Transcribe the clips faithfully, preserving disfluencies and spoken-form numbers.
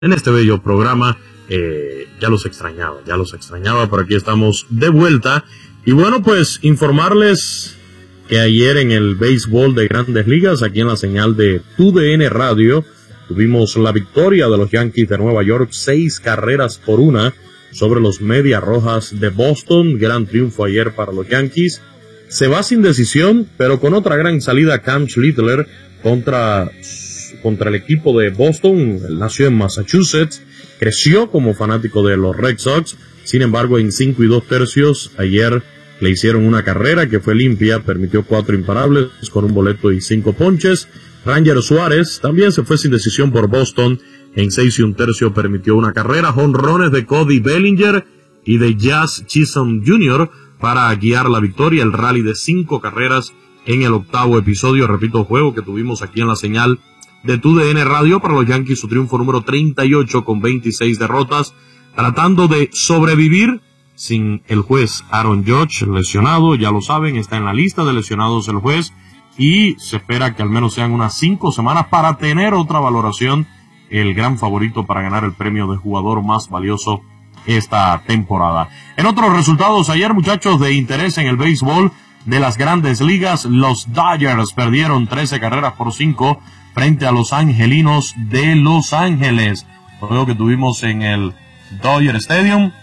en este bello programa. Eh, ya los extrañaba, ya los extrañaba, pero aquí estamos de vuelta. Y bueno, pues informarles que ayer en el béisbol de Grandes Ligas, aquí en la señal de Tu D N Radio, tuvimos la victoria de los Yankees de Nueva York, seis carreras por una sobre los Medias Rojas de Boston. Gran triunfo ayer para los Yankees. Se va sin decisión, pero con otra gran salida Cam Schlittler contra, contra el equipo de Boston. Él nació en Massachusetts, creció como fanático de los Red Sox. Sin embargo, en cinco y dos tercios, ayer le hicieron una carrera que fue limpia, permitió cuatro imparables con un boleto y cinco ponches. Ranger Suárez también se fue sin decisión por Boston. En seis y un tercio permitió una carrera, jonrones de Cody Bellinger y de Jazz Chisholm junior para guiar la victoria, el rally de cinco carreras en el octavo episodio, repito, juego que tuvimos aquí en la señal de Tu D N Radio. Para los Yankees, su triunfo número treinta y ocho con veintiséis derrotas, tratando de sobrevivir sin el juez Aaron Judge, lesionado, ya lo saben, está en la lista de lesionados el juez, y se espera que al menos sean unas cinco semanas para tener otra valoración, el gran favorito para ganar el premio de jugador más valioso esta temporada. En otros resultados ayer, muchachos, de interés en el béisbol de las Grandes Ligas, los Dodgers perdieron trece carreras por cinco frente a los Angelinos de Los Ángeles. Lo que tuvimos en el Dodger Stadium,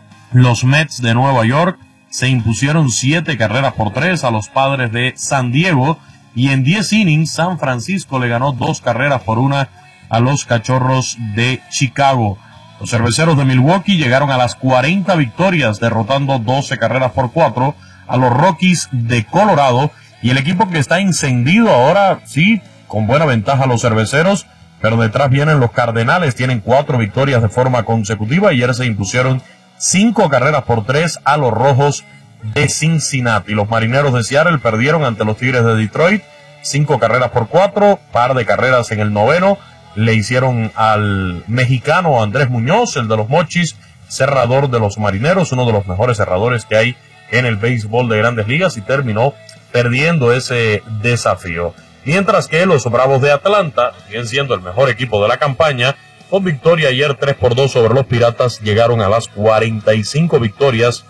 los Mets de Nueva York se impusieron siete carreras por tres a los Padres de San Diego, y en diez innings San Francisco le ganó dos carreras por una a los Cachorros de Chicago. Los Cerveceros de Milwaukee llegaron a las cuarenta victorias, derrotando doce carreras por cuatro a los Rockies de Colorado, y el equipo que está encendido ahora, sí, con buena ventaja los Cerveceros, pero detrás vienen los Cardenales, tienen cuatro victorias de forma consecutiva. Ayer se impusieron cinco carreras por tres a los Rojos de Cincinnati. Los Marineros de Seattle perdieron ante los Tigres de Detroit, cinco carreras por cuatro, par de carreras en el noveno. Le hicieron al mexicano Andrés Muñoz, el de los Mochis, cerrador de los Marineros, uno de los mejores cerradores que hay en el béisbol de Grandes Ligas, y terminó perdiendo ese desafío. Mientras que los Bravos de Atlanta, siguen siendo el mejor equipo de la campaña, con victoria ayer tres por dos sobre los Piratas, llegaron a las cuarenta y cinco victorias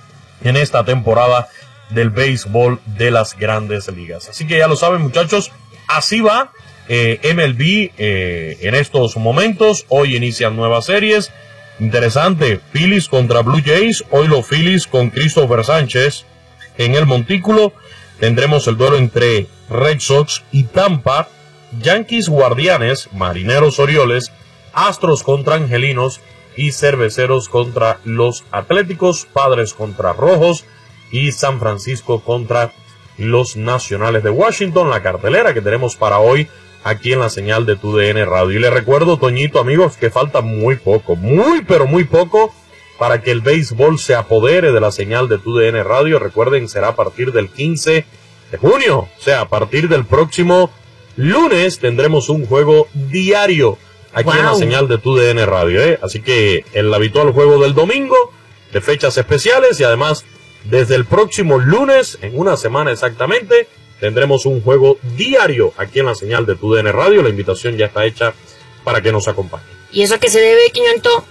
en esta temporada del béisbol de las Grandes Ligas. Así que ya lo saben, muchachos, así va eh, M L B eh, en estos momentos. Hoy inician nuevas series. Interesante, Phillies contra Blue Jays. Hoy los Phillies con Christopher Sánchez en el montículo. Tendremos el duelo entre Red Sox y Tampa, Yankees Guardianes, Marineros Orioles, Astros contra Angelinos y Cerveceros contra los Atléticos, Padres contra Rojos y San Francisco contra los Nacionales de Washington. La cartelera que tenemos para hoy aquí en la señal de Tu D N Radio. Y les recuerdo, Toñito, amigos, que falta muy poco, muy pero muy poco para que el béisbol se apodere de la señal de Tu D N Radio. Recuerden, será a partir del quince de junio, o sea, a partir del próximo lunes tendremos un juego diario aquí wow. en la señal de Tu D N Radio, ¿eh? Así que el habitual juego del domingo, de fechas especiales, y además desde el próximo lunes, en una semana exactamente, tendremos un juego diario aquí en la señal de Tu D N Radio. La invitación ya está hecha para que nos acompañe. ¿Y eso a qué se debe, Quiñonto?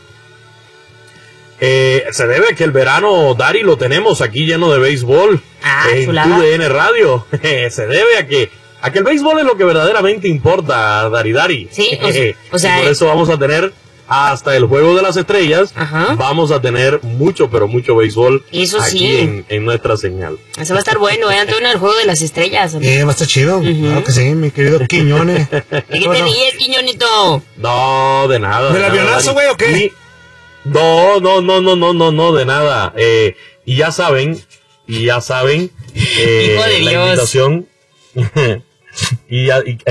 Eh, se debe a que el verano, Dari, lo tenemos aquí lleno de béisbol ah, en chulada. Tu D N Radio. Se debe a que a que el béisbol es lo que verdaderamente importa, Dari Dari. Sí, o sea, o sea por eso vamos a tener hasta el Juego de las Estrellas. Ajá. Vamos a tener mucho, pero mucho béisbol eso aquí sí. en, en nuestra señal. Eso va a estar bueno, ¿eh, Antonio? El Juego de las Estrellas. Eh, va a estar chido. Uh-huh. Claro que sí, mi querido Quiñones. ¿De qué te ríes, Quiñonito? No, de nada. ¿Del avionazo, güey, o qué? Ni... No, no, no, no, no, no, no, de nada. Eh, y ya saben, y ya saben, eh, Hijo de la Dios. invitación, y, ya, y,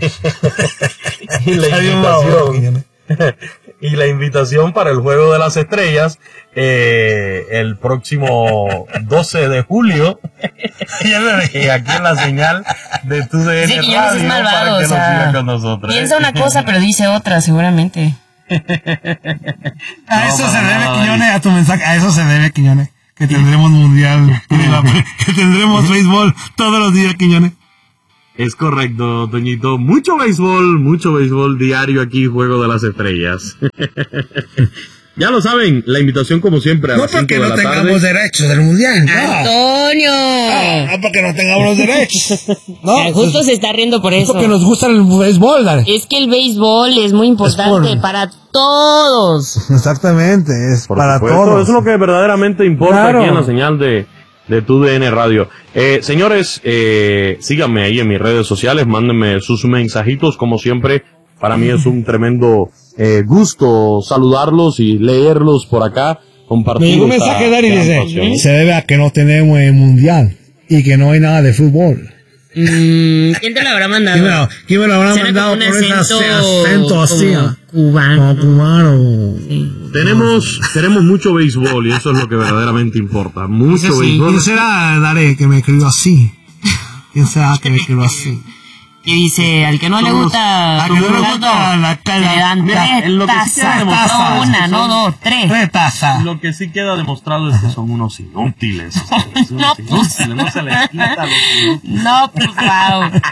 y la invitación, y la invitación para el Juego de las Estrellas, eh, el próximo doce de julio, eh, aquí en la señal de Tu D N sí, que Radio, es malvado, para que o sea, nos sigan con nosotros. Piensa una cosa, pero dice otra, seguramente. A No, eso para se debe, nada, Quiñones, a tu mensaje, a eso se debe, Quiñones, que tendremos mundial, que tendremos béisbol todos los días, Quiñones. Es correcto, Toñito. Mucho béisbol, mucho béisbol diario aquí, Juego de las Estrellas. Ya lo saben, la invitación como siempre a No las cinco porque de no la tengamos tarde. derechos del mundial. No. ¡Antonio! No, no porque no tengamos los derechos. No, Eh, Justo se está riendo por es eso. porque nos gusta el béisbol, dale. Es que el béisbol es muy importante Es por- para todos. Exactamente, es Por para supuesto, todos. eso es lo que verdaderamente importa Claro. aquí en la señal de, de Tu D N Radio. Eh, señores, eh, síganme ahí en mis redes sociales, mándenme sus mensajitos, como siempre. Para mí es un tremendo eh, gusto saludarlos y leerlos por acá, compartir. Me llegó un esta mensaje, Dari, gran dice, pasión. se debe a que no tenemos el mundial y que no hay nada de fútbol. Mm, ¿Quién te lo habrá mandado? ¿Quién me lo, quién me lo habrá Suena mandado como con un ese acento acento así? como ah? cubano. Como cubano. Tenemos, tenemos mucho béisbol y eso es lo que verdaderamente importa. Mucho Eso sí. béisbol. ¿Quién será, Dare, que me escribió así? ¿Quién será que me escribió así? Que dice, al que no le Todos- gusta... al que no le gusta la- la- se le dan Mira, tres en lo que sí queda tazas. demostrado No es una, que no son- dos, tres. Tres tazas. Lo que sí queda demostrado es que son unos inútiles. O sea, son No, unos inútiles, no se les quita los inútiles. No, pues, wow.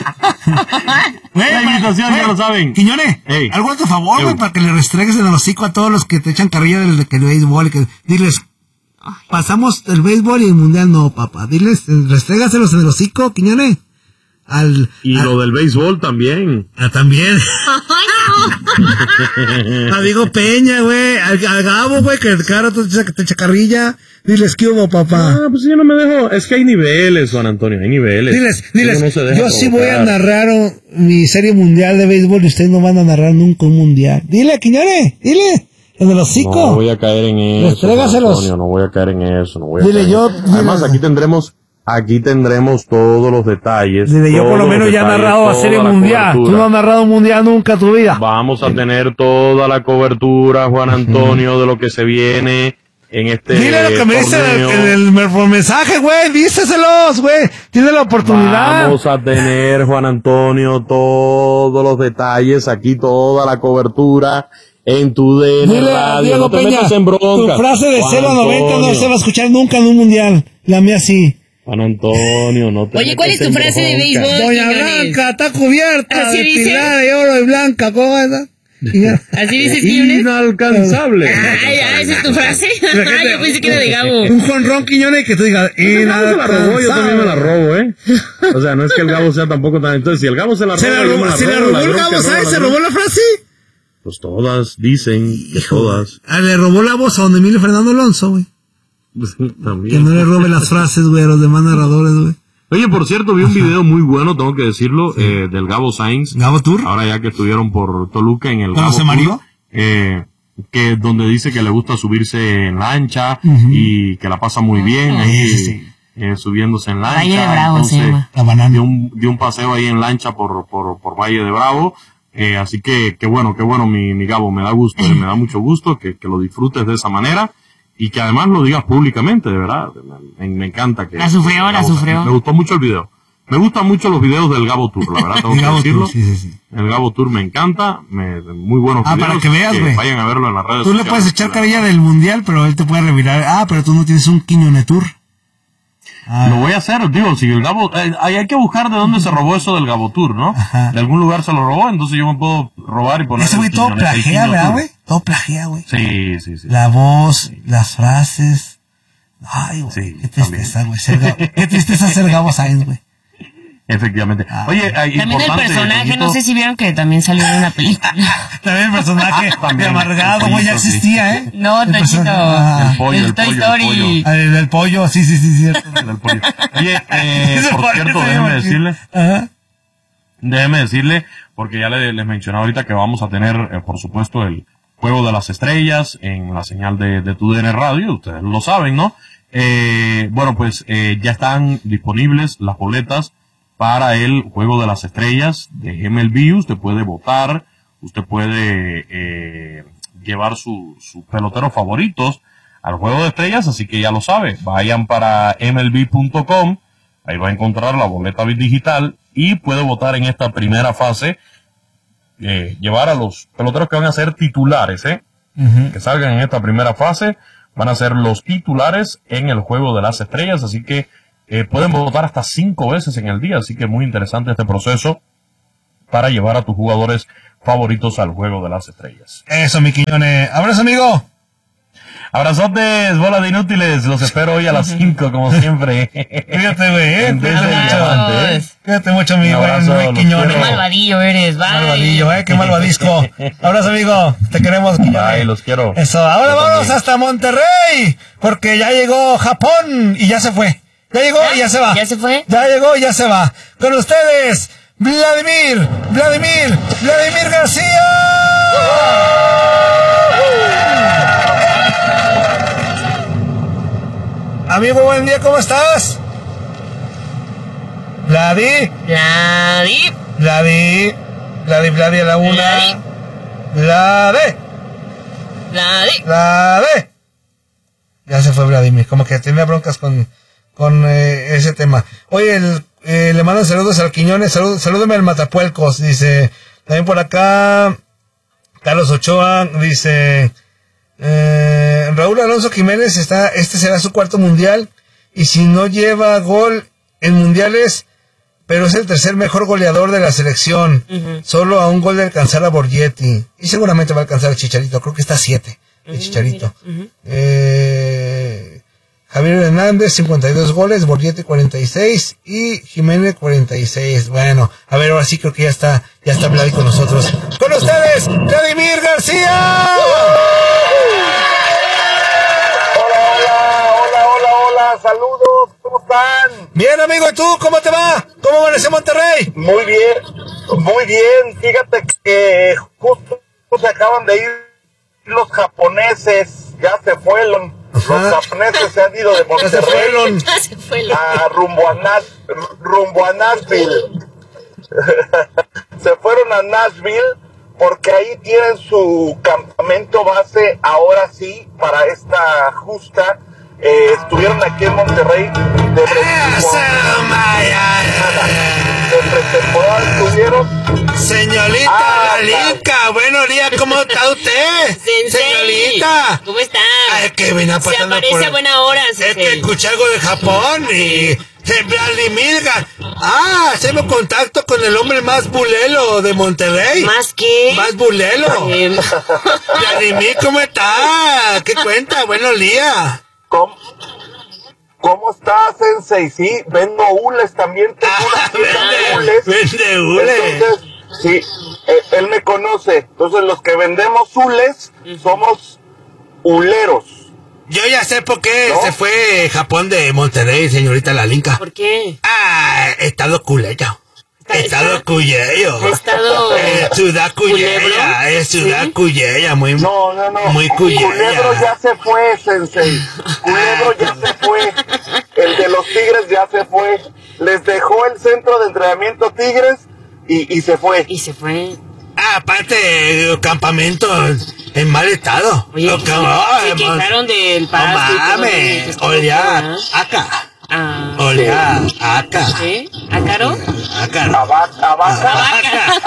La invitación, ya lo saben. Quiñones, Ey. algo a tu favor, güey, Ey. para que le restregues en el hocico a todos los que te echan carrilla del, del béisbol. Y que, diles, pasamos el béisbol y el mundial no, papá. Diles, eh, restrégaselos en el hocico, Quiñones. Al, Y al- lo del béisbol también. Ah, también. A Diego Peña, güey. Al, al Gabo, güey, que cada rato te, te echa carrilla. Diles, ¿qué hubo, papá? Ah, pues yo no me dejo. Es que hay niveles, Juan Antonio, hay niveles. Diles, Uno diles, no se deja yo sí voy a provocar. narrar oh, mi serie mundial de béisbol y ustedes no van a narrar nunca un mundial. Dile, Quiñones, dile, en el hocico. No voy a caer en eso, Juan Restrégaselos. Antonio, no voy a caer en eso. No voy a Dile, caer en yo- eso. Además, dile- aquí tendremos, aquí tendremos todos los detalles. Dile, yo por lo todos menos los ya he detalles, narrado la toda serie la mundial. Tú cobertura. no has narrado un mundial nunca en tu vida. Vamos a tener toda la cobertura, Juan Antonio, de lo que se viene en este Dile lo que me dice en torneo. el, en el mer- por mensaje, güey. Díceselos, güey. Tiene la oportunidad. Vamos a tener, Juan Antonio, todos los detalles, aquí toda la cobertura en Tu D N Dile a Radio. Diego No te Peña, metas en bronca. tu frase de Juan cero a noventa no Antonio. se va a escuchar nunca en un mundial. La mía sí. Juan Antonio, no te Oye, ¿cuál metas es tu en frase de bronca. béisbol? Doña Quiñones. Blanca está cubierta ¿Así de dice? pilar de oro y blanca. ¿Cómo es? Y ya. ¿Así dices, Quiñones? Inalcanzable. Ay, ah, ¿esa es tu frase? Ay, yo pensé que era de Gabo. Un jonrón, Quiñones, que tú digas. El Gabo se la robó, yo también me la robo, ¿eh? O sea, no es que el Gabo sea tampoco tan... Entonces, si el Gabo se la roba, ¿Se la yo me robó, la se la robo, robó la el bronca Gabo, roba ¿sabes? la ¿Se bronca. robó la frase? Pues todas dicen que todas. Ah, le robó la voz a don Emilio Fernando Alonso, güey. Pues, Que también. no le robe las frases, güey, a los demás narradores, güey. Oye, por cierto, vi un video muy bueno, tengo que decirlo, eh, del Gabo Sainz. Gabo Tour. Ahora ya que estuvieron por Toluca en el ¿Cuándo Gabo se Tour, mareó? eh, que donde dice que le gusta subirse en lancha y que la pasa muy bien ahí, Sí, sí. eh, subiéndose en lancha. Valle de Bravo se Entonces, llama. La banana. dio un, dio un paseo ahí en lancha por, por, por Valle de Bravo. Eh, así que, qué bueno, qué bueno, mi, mi Gabo, me da gusto, eh, me da mucho gusto que, que lo disfrutes de esa manera y que además lo digas públicamente, de verdad. Me, me encanta que... La sufrió, la Gabo- sufrió. Me gustó mucho el video. Me gustan mucho los videos del Gabo Tour, la verdad, tengo El que Gabo decirlo. Tour, sí, sí, sí. El Gabo Tour me encanta, me, muy buenos Ah, videos. para que veas, güey. Vayan a verlo en las redes Tú le sociales. puedes echar carilla del mundial, pero él te puede revirar. Ah, pero tú no tienes un Quiñone Tour. Ah, Lo voy a hacer, digo, si el Gabo... Eh, hay, hay que buscar de dónde se robó eso del Gabo Tour, ¿no? Ajá. De algún lugar se lo robó, entonces yo me puedo robar y poner... ese güey el todo Quiñones- el plagea, Quiño ¿verdad, Tour. güey? Todo plagea, güey. Sí, sí, sí. La voz, las frases. Ay, güey, Sí, qué tristeza, güey. ser Gabo- Qué tristeza ser Gabo Sainz, güey. Efectivamente. Ah. Oye, eh, También el importante, personaje, Toñito, no sé si vieron que también salió en una película. También el personaje También, de amargado, el güey, ya pollito, sí. existía, ¿eh? No, El Toñito. person- ah, El pollo, el el Toy pollo, el Story. pollo. ah, el del pollo, sí, sí, sí, cierto. del pollo. Oye, eh, Ese por pollo cierto, se déjeme llama aquí. decirle, Ajá. déjeme decirle, porque ya le- les mencioné ahorita que vamos a tener, eh, por supuesto, el Juego de las Estrellas en la señal de, de Tu D N Radio, ustedes lo saben, ¿no? Eh, bueno, pues eh, ya están disponibles las boletas para el Juego de las Estrellas de M L B. Usted puede votar, usted puede eh, llevar su- sus peloteros favoritos al Juego de Estrellas, así que ya lo sabe, vayan para M L B punto com, ahí va a encontrar la boleta digital y puede votar en esta primera fase, eh, llevar a los peloteros que van a ser titulares, ¿eh? Ujú. que salgan en esta primera fase, van a ser los titulares en el Juego de las Estrellas, así que eh, pueden votar hasta cinco veces en el día, así que muy interesante este proceso para llevar a tus jugadores favoritos al Juego de las Estrellas. Eso, mi Quiñones. Abrazo, amigo. Abrazotes, bola de inútiles. Los espero hoy a las cinco, como siempre. Cuídate, güey. ¿eh? Desde el diamante, ¿eh? Cuídate mucho, mi Un abrazo, buen los Quiñones. quiero. Malvadillo eres, bye. Malvadillo, ¿eh? Qué malvadisco. Abrazo, amigo. Te queremos, Quiñones. Bye, los quiero. Eso. Ahora Yo vamos también. hasta Monterrey. Porque ya llegó Japón y ya se fue. Ya llegó y ya se va. ¿Ya se fue? Ya llegó y ya se va. Con ustedes, Vladimir, Vladimir, Vladimir García. Amigo, buen día, ¿cómo estás? Vladi, Vladi. Vladi, Vladi, Vladi a la una. Vladi. Vladi, Vladi. Vladi. Ya se fue Vladimir, como que tenía broncas con, con eh, ese tema. Oye, el, eh, le mando saludos al Quiñones, salud, salúdeme al Matapuelcos, dice. También por acá, Carlos Ochoa, dice... Eh, Raúl Alonso Jiménez está, este será su cuarto mundial y si no lleva gol en mundiales, pero es el tercer mejor goleador de la selección, uh-huh. Solo a un gol de alcanzar a Borgetti y seguramente va a alcanzar a Chicharito, creo que está a siete el uh-huh, Chicharito. Uh-huh. eh, Javier Hernández cincuenta y dos goles, Borgetti cuarenta y seis y Jiménez cuarenta y seis. Bueno, a ver, ahora sí creo que ya está, ya está Vladi con nosotros. Con ustedes, Vladimir García. Saludos, ¿cómo están? Bien, amigo, ¿y tú? ¿Cómo te va? ¿Cómo amanece Monterrey? Muy bien, muy bien. Fíjate que justo se acaban de ir los japoneses, ya se fueron. Ajá. Los japoneses se han ido de Monterrey ya se fueron. a rumbo a, Nash, rumbo a Nashville. Se fueron a Nashville porque ahí tienen su campamento base, ahora sí, para esta justa. Eh, estuvieron aquí en Monterrey de pretemporada, estuvieron. Señorita ah, Lalinka, buenos días, ¿cómo está usted? Sensei, señorita, ¿cómo está? Ay, que venía pasando. Se aparece por... a buena hora, Sensei. Es que escuché algo de Japón y... Vladimir, ah, hacemos contacto con el hombre más bulelo de Monterrey. ¿Más qué? Más bulelo. Eh, Vladimir, ¿cómo está? ¿Qué cuenta? Buenos días. ¿Cómo, ¿Cómo estás, Sensei? Sí, vendo hules también. Tengo ah, una vende, de hules. Vende hules. Entonces, sí, eh, él me conoce. Entonces, los que vendemos hules somos huleros. Yo ya sé por qué ¿No? se fue Japón de Monterrey, señorita Lalinka. ¿Por qué? Ah, estado culeyo. Estado culeyo. Estado... Eh, ciudad culeya. Es ciudad ¿Sí? culeya, muy... No, no, no. Muy culeya. Culebro ya se fue, Sensei. Culebro ya se fue. El de los Tigres ya se fue. Les dejó el centro de entrenamiento Tigres y, y se fue. Y se fue. Ah, aparte, campamento en mal estado. Oye, Lo que que, se, oh, se quejaron del parásito. No mames, olía acá. Ah, olía acá. ¿Qué? ¿Ácaro? Acá. Abaca, abaca.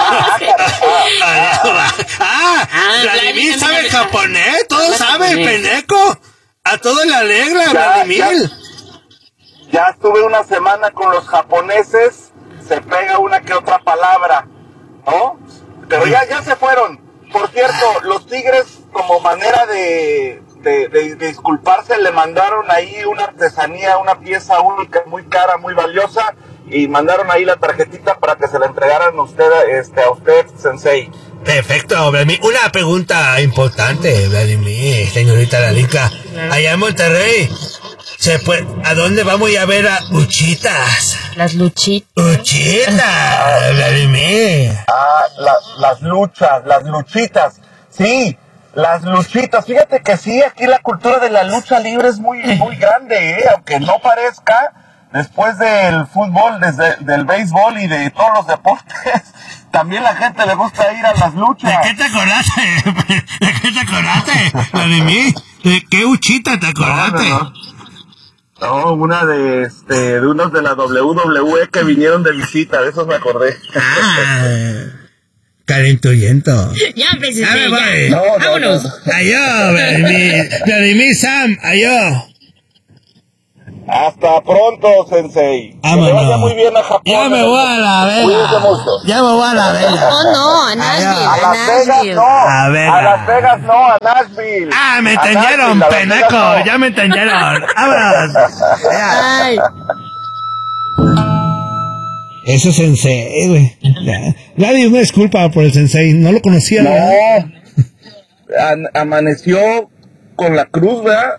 Ah, Vladimir sabe japonés, todo sabe, pendejo. A todo le alegra, Vladimir. Ya estuve una semana con los japoneses, se pega una que otra palabra, ¿no? Pero ya, ya se fueron. Por cierto, los Tigres, como manera de, de, de, de disculparse, le mandaron ahí una artesanía, una pieza única, muy cara, muy valiosa, y mandaron ahí la tarjetita para que se la entregaran a usted, este, a usted, Sensei. Perfecto, Vladimir. Una pregunta importante, Vladimir, señorita Lalinka. Allá en Monterrey, se puede, ¿a dónde vamos a ir a ver a Luchitas? Las Luchitas. Luchitas, Vladimir. Ah, la, las luchas, las luchitas. Sí, las luchitas. Fíjate que sí, aquí la cultura de la lucha libre es muy, muy grande, ¿eh? Aunque no parezca, después del fútbol, desde del béisbol y de todos los deportes, también la gente le gusta ir a las luchas. ¿De qué te acordaste? ¿De qué te acordaste, Vladimir? ¿De qué luchita te acordaste? No, no, no. No, una de este, de unos de la W W E que vinieron de visita, de esos me acordé. Ah, calenturiento. Ya, empecé, ya. ya. No, no, vámonos. No, no. Ayó, Vladimir, Vladimir Sam, ayó. Hasta pronto, Sensei. Que le vaya muy bien a Japón. Ya me voy a la vela. Cuídense mucho. Ya me voy a la vela. No, no, a Nashville, A a Las Vegas Nashville. no. A ver. A Las Vegas no, a Nashville. Ah, me A entendieron, Nashville, a Las Vegas peneco. no. Ya me entendieron. Vámonos. Ya. Ay, Ese sensei, güey. Ya. Nadie, una disculpa por el sensei. No lo conocía. No. ¿verdad? An- amaneció con la cruz, ¿verdad?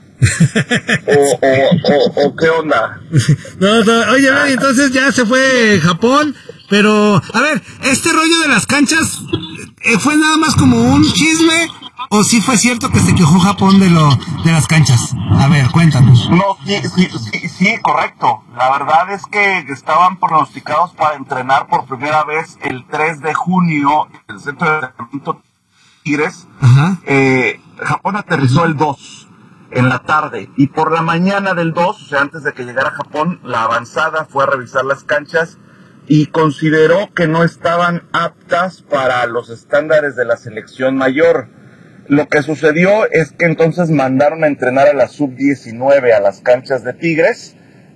o, o, o, o qué onda. No, no, oye, ven, entonces ya se fue Japón, pero, a ver, este rollo de las canchas, eh, ¿fue nada más como un chisme o sí fue cierto que se quejó Japón de lo de las canchas? A ver, cuéntanos. No, sí, sí, sí, sí, correcto. La verdad es que estaban pronosticados para entrenar por primera vez el tres de junio en el centro de entrenamiento Tigres. Ajá. Eh, Japón aterrizó el dos en la tarde y por la mañana del dos, o sea, antes de que llegara Japón, la avanzada fue a revisar las canchas y consideró que no estaban aptas para los estándares de la selección mayor. Lo que sucedió es que entonces mandaron a entrenar a la sub diecinueve a las canchas de Tigres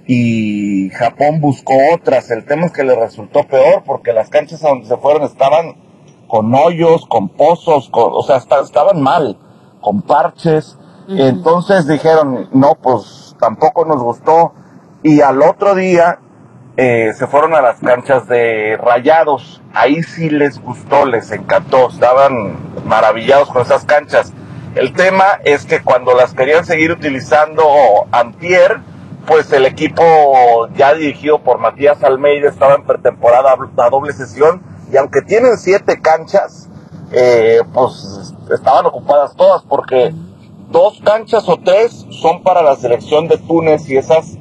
y Japón buscó otras. El tema es que le resultó peor porque las canchas a donde se fueron estaban con hoyos, con pozos, con, o sea, está, estaban mal, con parches. Uh-huh. Entonces dijeron, no, pues tampoco nos gustó. Y al otro día eh, se fueron a las canchas de Rayados. Ahí sí les gustó, les encantó, estaban maravillados con esas canchas. El tema es que cuando las querían seguir utilizando antier, pues el equipo ya dirigido por Matías Almeida estaba en pretemporada a doble sesión, y aunque tienen siete canchas, eh, pues estaban ocupadas todas, porque dos canchas o tres son para la selección de Túnez y esas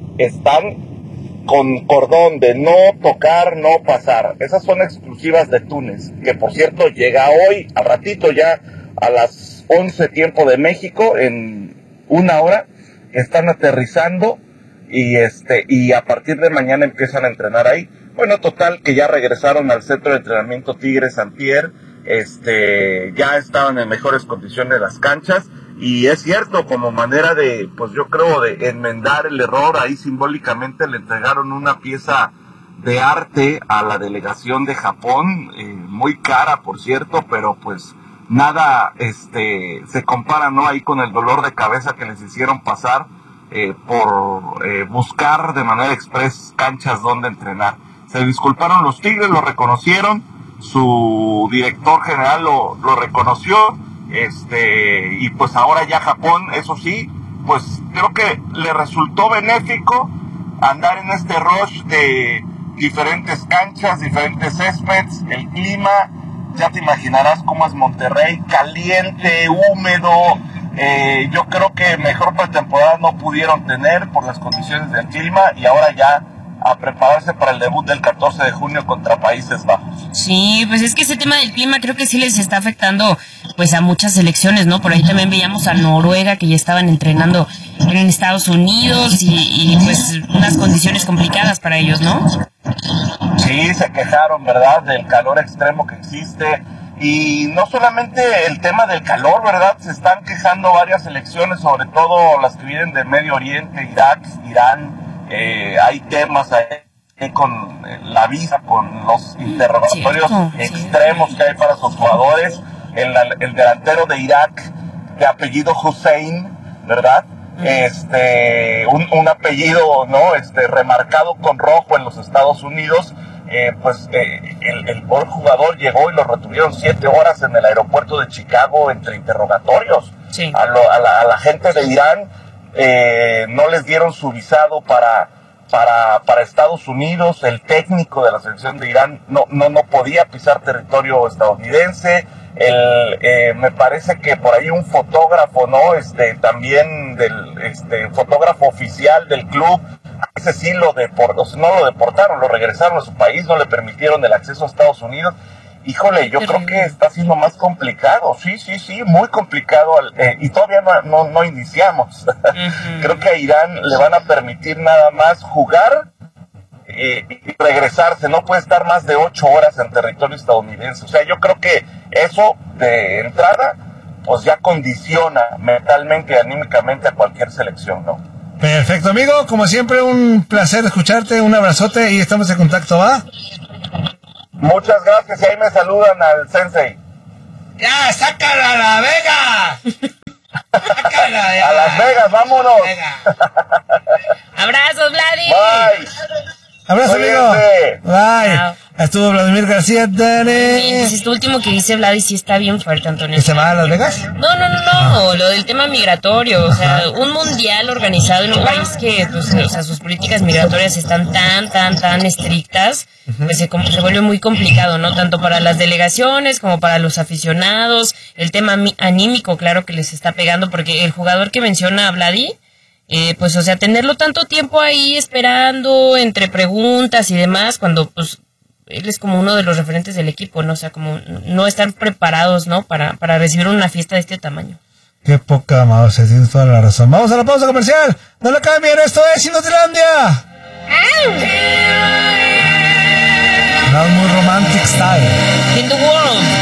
están con cordón de no tocar, no pasar. Esas son exclusivas de Túnez, que por cierto llega hoy, al ratito ya, a las once tiempo de México, en una hora, están aterrizando y este y a partir de mañana empiezan a entrenar ahí. Bueno, total, que ya regresaron al centro de entrenamiento Tigres antier, este, ya estaban en mejores condiciones las canchas. Y es cierto, como manera de, pues yo creo, de enmendar el error, ahí simbólicamente le entregaron una pieza de arte a la delegación de Japón, eh, muy cara, por cierto, pero pues nada este se compara, ¿no? Ahí con el dolor de cabeza que les hicieron pasar eh, por eh, buscar de manera express canchas donde entrenar. Se disculparon los Tigres, lo reconocieron, su director general lo, lo reconoció. Este, y pues ahora ya Japón, eso sí, pues creo que le resultó benéfico andar en este rush de diferentes canchas, diferentes céspedes, el clima, ya te imaginarás cómo es Monterrey, caliente, húmedo, eh, yo creo que mejor pretemporada no pudieron tener por las condiciones del clima y ahora ya a prepararse para el debut del catorce de junio contra Países Bajos. Sí, pues es que ese tema del clima creo que sí les está afectando pues a muchas selecciones, ¿no? Por ahí también veíamos a Noruega que ya estaban entrenando en Estados Unidos y, y pues unas condiciones complicadas para ellos, ¿no? Sí, se quejaron, ¿verdad? Del calor extremo que existe y no solamente el tema del calor, ¿verdad? Se están quejando varias selecciones, sobre todo las que vienen del Medio Oriente, Irak, Irán. Eh, hay temas ahí con la visa, con los interrogatorios Cierto, extremos sí. que hay para sus jugadores. El, el delantero de Irak, de apellido Hussein, ¿verdad? Uh-huh. Este, un, un apellido, ¿no? Este, remarcado con rojo en los Estados Unidos. Eh, pues eh, el, el buen jugador llegó y lo retuvieron siete horas en el aeropuerto de Chicago entre interrogatorios. Sí. A, lo, a, la, a la gente de Irán eh, no les dieron su visado para, para, para Estados Unidos. El técnico de la selección de Irán no, no, no podía pisar territorio estadounidense. El, eh, me parece que por ahí un fotógrafo, ¿no? Este, también del, este, fotógrafo oficial del club, ese sí lo deportaron, no lo deportaron, lo regresaron a su país, no le permitieron el acceso a Estados Unidos. Híjole, yo creo que está siendo más complicado, sí, sí, sí, muy complicado, eh, y todavía no, no, no iniciamos. Uh-huh. Creo que a Irán le van a permitir nada más jugar eh, y regresarse, no puede estar más de ocho horas en territorio estadounidense. O sea, yo creo que eso de entrada, pues ya condiciona mentalmente y anímicamente a cualquier selección, ¿no? Perfecto, amigo. Como siempre, un placer escucharte. Un abrazote y estamos en contacto, ¿va? Muchas gracias y ahí me saludan al sensei. ¡Ya, sácala a La Vega! Sácala ya. A Las Vegas, vámonos. Venga. Abrazos, Vladi. Bye. Abrazo, amigo. Cuídense. Bye. Chao. Estuvo Vladimir García. Bien, Dale. pues esto último que dice Vladi sí está bien fuerte, Antonio. ¿Y se va a Las Vegas? No, no, no, no, lo del tema migratorio, o sea, un mundial organizado en un país que, pues, o sea, sus políticas migratorias están tan, tan, tan estrictas, pues se, como, se vuelve muy complicado, ¿no? Tanto para las delegaciones como para los aficionados, el tema mi- anímico, claro que les está pegando, porque el jugador que menciona a Vladi, eh, pues, o sea, tenerlo tanto tiempo ahí esperando, entre preguntas y demás, cuando, pues, él es como uno de los referentes del equipo, ¿no? O sea, como no están preparados, ¿no? Para, para recibir una fiesta de este tamaño. Qué poca madre, tienes toda la razón. Vamos a la pausa comercial. No le cambien, esto es Inutilandia. Not muy romantic style. In the world.